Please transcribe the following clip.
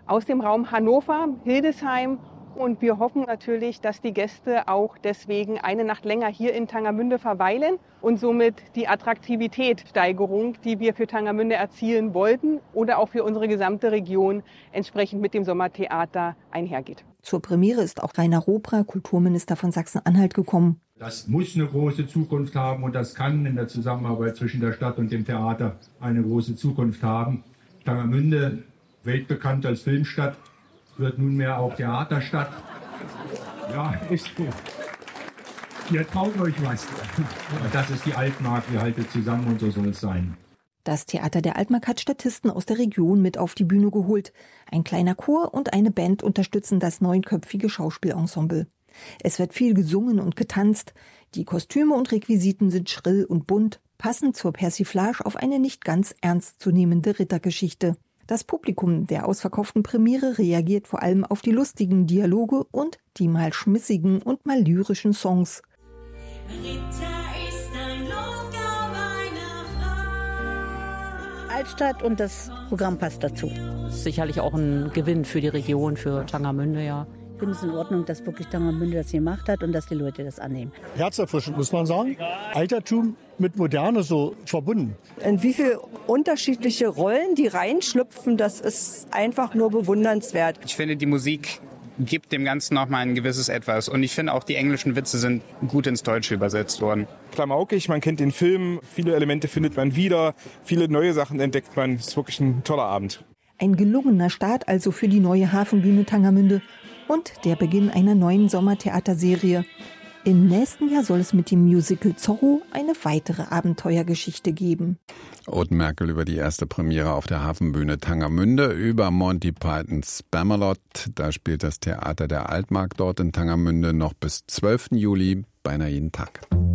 aus dem Raum Hannover, Hildesheim. Und wir hoffen natürlich, dass die Gäste auch deswegen eine Nacht länger hier in Tangermünde verweilen und somit die Attraktivitätssteigerung, die wir für Tangermünde erzielen wollten oder auch für unsere gesamte Region entsprechend mit dem Sommertheater einhergeht. Zur Premiere ist auch Rainer Robra, Kulturminister von Sachsen-Anhalt, gekommen. Das muss eine große Zukunft haben und das kann in der Zusammenarbeit zwischen der Stadt und dem Theater eine große Zukunft haben. Tangermünde, weltbekannt als Filmstadt, wird nunmehr auch Theaterstadt. Ja, ist so. Ihr traut euch was. Das ist die Altmark, wir halten zusammen und so soll es sein. Das Theater der Altmark hat Statisten aus der Region mit auf die Bühne geholt. Ein kleiner Chor und eine Band unterstützen das 9-köpfige Schauspielensemble. Es wird viel gesungen und getanzt. Die Kostüme und Requisiten sind schrill und bunt, passend zur Persiflage auf eine nicht ganz ernstzunehmende Rittergeschichte. Das Publikum der ausverkauften Premiere reagiert vor allem auf die lustigen Dialoge und die mal schmissigen und mal lyrischen Songs. Altstadt und das Programm passt dazu. Sicherlich auch ein Gewinn für die Region, für Tangermünde, ja. Ich finde es in Ordnung, dass wirklich Tangermünde das gemacht hat und dass die Leute das annehmen. Herzerfrischend, muss man sagen. Altertum mit Moderne so verbunden. In wie viele unterschiedliche Rollen die reinschlüpfen, das ist einfach nur bewundernswert. Ich finde, die Musik gibt dem Ganzen nochmal ein gewisses Etwas. Und ich finde auch, die englischen Witze sind gut ins Deutsche übersetzt worden. Klamaukig, man kennt den Film, viele Elemente findet man wieder, viele neue Sachen entdeckt man. Es ist wirklich ein toller Abend. Ein gelungener Start also für die neue Hafenbühne Tangermünde und der Beginn einer neuen Sommertheaterserie. Im nächsten Jahr soll es mit dem Musical Zorro eine weitere Abenteuergeschichte geben. Oden Merkel über die erste Premiere auf der Hafenbühne Tangermünde, über Monty Pythons Spamalot. Da spielt das Theater der Altmark dort in Tangermünde noch bis 12. Juli, beinahe jeden Tag.